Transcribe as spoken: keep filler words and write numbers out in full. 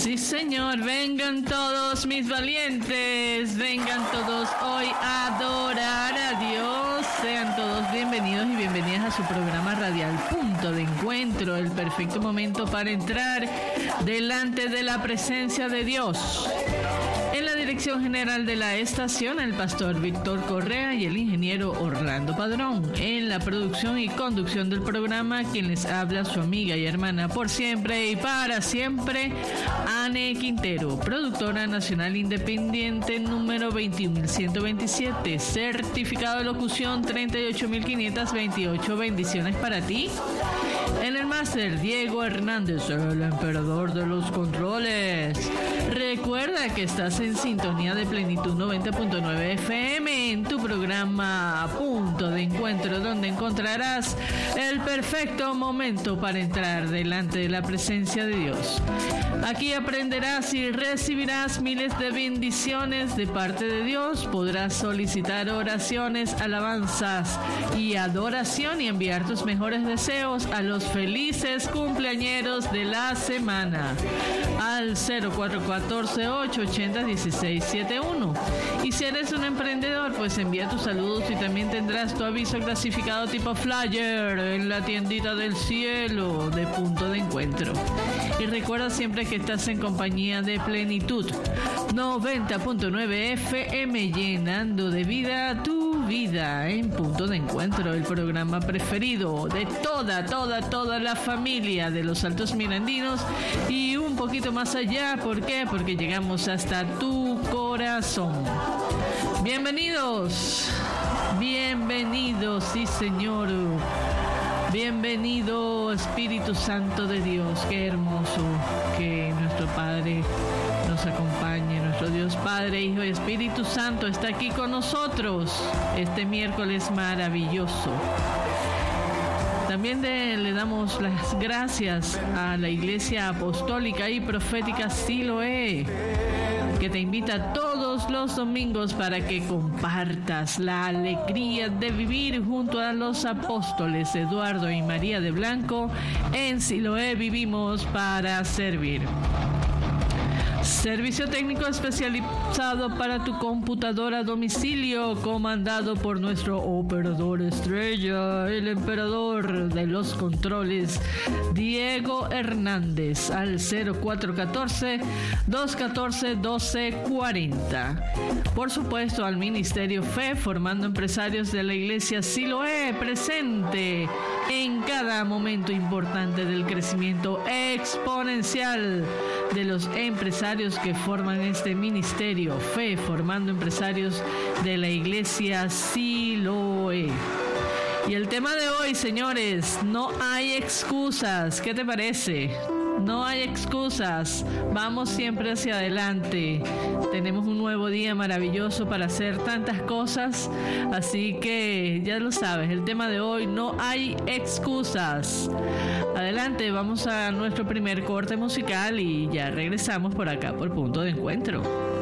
Sí, señor, vengan todos mis valientes, vengan todos hoy a adorar a Dios. Sean todos bienvenidos y bienvenidas a su programa radial Punto de Encuentro, el perfecto momento para entrar delante de la presencia de Dios. En la dirección general de la estación, el pastor Víctor Correa y el ingeniero Orlando Padrón. En la producción y conducción del programa, quien les habla, su amiga y hermana por siempre y para siempre, Anne Quintero, productora nacional independiente número veintiún mil ciento veintisiete, certificado de locución treinta y ocho mil quinientos veintiocho. Bendiciones para ti. En el máster, Diego Hernández, el emperador de los controles. Recuerda que estás en sintonía de Plenitud noventa punto nueve F M en tu programa Punto de Encuentro, donde encontrarás el perfecto momento para entrar delante de la presencia de Dios. Aquí aprenderás y recibirás miles de bendiciones de parte de Dios. Podrás solicitar oraciones, alabanzas y adoración y enviar tus mejores deseos a los felices cumpleañeros de la semana al cero cuatro uno cuatro, ocho ocho cero, uno seis siete uno. Y si eres un emprendedor, pues envía tus saludos y también tendrás tu aviso clasificado tipo flyer en la tiendita del cielo de Punto de Encuentro. Y recuerda siempre que estás en compañía de Plenitud noventa punto nueve F M, llenando de vida tu vida en Punto de Encuentro, el programa preferido de toda, toda, toda la familia de los Altos Mirandinos y un poquito más allá. ¿Por qué? Porque llegamos hasta tu corazón. Bienvenidos, bienvenidos, sí señor. Bienvenido Espíritu Santo de Dios. Qué hermoso que nuestro Padre nos acompañe. Nuestro Dios Padre, Hijo y Espíritu Santo está aquí con nosotros este miércoles maravilloso. También de, le damos las gracias a la Iglesia Apostólica y Profética Siloé, que te invita todos los domingos para que compartas la alegría de vivir junto a los apóstoles Eduardo y María de Blanco. En Siloé vivimos para servir. Servicio técnico especializado para tu computadora a domicilio, comandado por nuestro operador estrella, el emperador de los controles, Diego Hernández, al cero cuatro uno cuatro, dos uno cuatro, uno dos cuatro cero. Por supuesto, al Ministerio Fe, formando empresarios de la Iglesia Siloé, presente en cada momento importante del crecimiento exponencial de los empresarios que forman este ministerio Fe, formando empresarios de la Iglesia Siloé. Y el tema de hoy, señores, no hay excusas. ¿Qué te parece? No hay excusas. Vamos siempre hacia adelante. Tenemos un nuevo día maravilloso para hacer tantas cosas. Así que ya lo sabes, el tema de hoy, no hay excusas. Adelante, vamos a nuestro primer corte musical y ya regresamos por acá por Punto de Encuentro.